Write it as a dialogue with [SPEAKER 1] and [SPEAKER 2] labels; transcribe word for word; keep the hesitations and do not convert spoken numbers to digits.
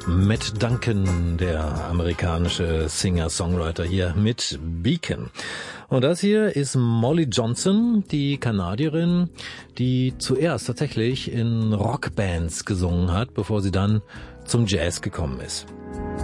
[SPEAKER 1] Matt Duncan, der amerikanische Singer-Songwriter hier mit Beacon. Und das hier ist Molly Johnson, die Kanadierin, die zuerst tatsächlich in Rockbands gesungen hat, bevor sie dann zum Jazz gekommen ist.